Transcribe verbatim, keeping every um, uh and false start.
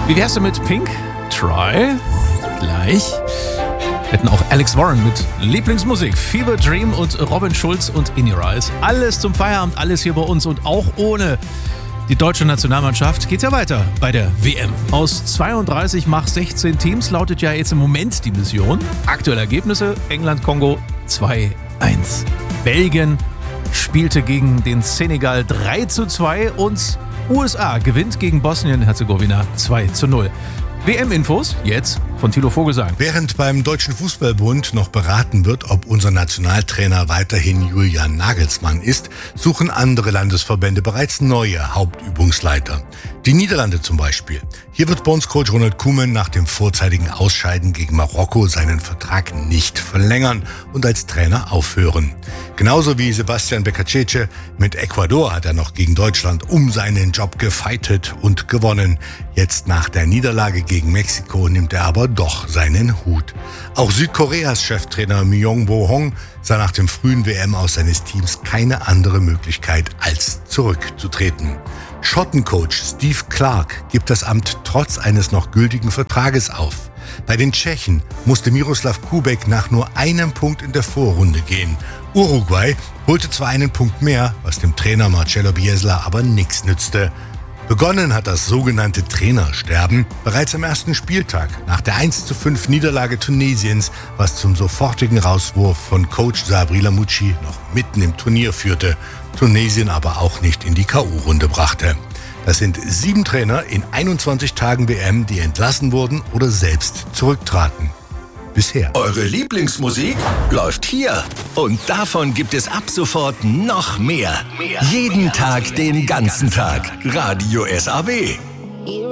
Wie wär's denn mit Pink? Try. Gleich. Hätten auch Alex Warren mit Lieblingsmusik, Fever Dream und Robin Schulz und In Your Eyes. Alles zum Feierabend, alles hier bei uns und auch ohne die deutsche Nationalmannschaft geht's ja weiter bei der W M. Aus zweiunddreißig mach sechzehn Teams lautet ja jetzt im Moment die Mission. Aktuelle Ergebnisse: England-Kongo zwei eins. Belgien spielte gegen den Senegal drei zu zwei und U S A gewinnt gegen Bosnien-Herzegowina zwei zu null. W M-Infos jetzt von Thilo Vogelsang. Während beim Deutschen Fußballbund noch beraten wird, ob unser Nationaltrainer weiterhin Julian Nagelsmann ist, suchen andere Landesverbände bereits neue Hauptübungsleiter. Die Niederlande zum Beispiel. Hier wird Bondscoach Ronald Koeman nach dem vorzeitigen Ausscheiden gegen Marokko seinen Vertrag nicht verlängern und als Trainer aufhören. Genauso wie Sebastian Becacece. Mit Ecuador hat er noch gegen Deutschland um seinen Job gefeitet und gewonnen. Jetzt nach der Niederlage gegen Mexiko nimmt er aber doch seinen Hut. Auch Südkoreas Cheftrainer Myung-Woo Hong sah nach dem frühen W M-Aus seines Teams keine andere Möglichkeit, als zurückzutreten. Schottencoach Steve Clarke gibt das Amt trotz eines noch gültigen Vertrages auf. Bei den Tschechen musste Miroslav Kubek nach nur einem Punkt in der Vorrunde gehen. Uruguay holte zwar einen Punkt mehr, was dem Trainer Marcelo Bielsa aber nichts nützte. Begonnen hat das sogenannte Trainersterben bereits am ersten Spieltag nach der eins zu fünf Niederlage Tunesiens, was zum sofortigen Rauswurf von Coach Sabri Lamouchi noch mitten im Turnier führte, Tunesien aber auch nicht in die K O-Runde brachte. Das sind sieben Trainer in einundzwanzig Tagen W M, die entlassen wurden oder selbst zurücktraten. Bisher. Eure Lieblingsmusik läuft hier. Und davon gibt es ab sofort noch mehr. mehr Jeden mehr, Tag, mehr, den ganzen Tag. Radio S A W.